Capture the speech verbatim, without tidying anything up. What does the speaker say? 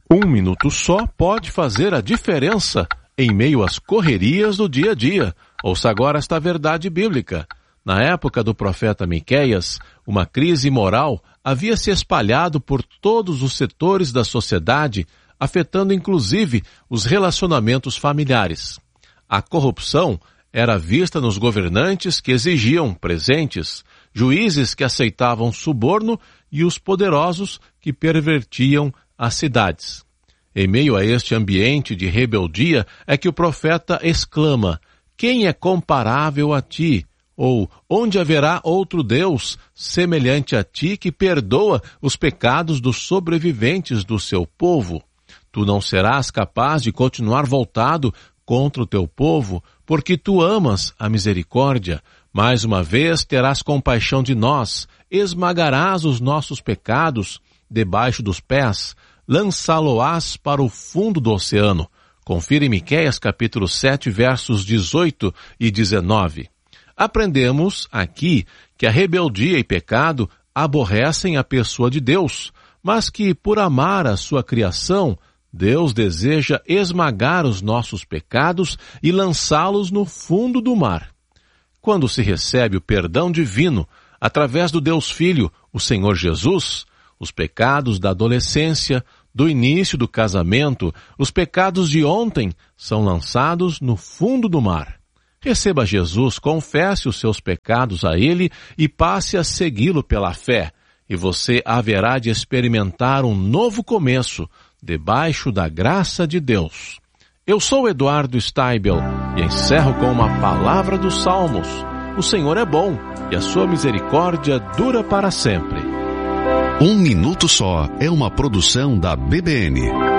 Um minuto só pode fazer a diferença em meio às correrias do dia a dia. Ouça agora esta verdade bíblica. Na época do profeta Miqueias, uma crise moral havia se espalhado por todos os setores da sociedade, afetando inclusive os relacionamentos familiares. A corrupção era vista nos governantes que exigiam presentes, juízes que aceitavam suborno e os poderosos que pervertiam as cidades. Em meio a este ambiente de rebeldia é que o profeta exclama: quem é comparável a ti? Ou onde haverá outro Deus semelhante a ti que perdoa os pecados dos sobreviventes do seu povo? Tu não serás capaz de continuar voltado contra o teu povo, porque tu amas a misericórdia. Mais uma vez terás compaixão de nós, esmagarás os nossos pecados debaixo dos pés, lançá-lo-ás para o fundo do oceano. Confira em Miqueias capítulo sete, versos dezoito e dezenove. Aprendemos aqui que a rebeldia e pecado aborrecem a pessoa de Deus, mas que por amar a sua criação, Deus deseja esmagar os nossos pecados e lançá-los no fundo do mar. Quando se recebe o perdão divino através do Deus Filho, o Senhor Jesus, os pecados da adolescência, do início do casamento, os pecados de ontem são lançados no fundo do mar. Receba Jesus, confesse os seus pecados a Ele e passe a segui-lo pela fé, e você haverá de experimentar um novo começo debaixo da graça de Deus. Eu sou Eduardo Steibel e encerro com uma palavra dos Salmos. O Senhor é bom e a sua misericórdia dura para sempre. Um Minuto Só é uma produção da B B N.